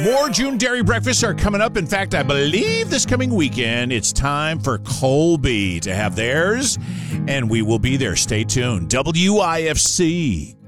More June Dairy Breakfasts are coming up. In fact, I believe this coming weekend, it's time for Colby to have theirs, and we will be there. Stay tuned. WIFC.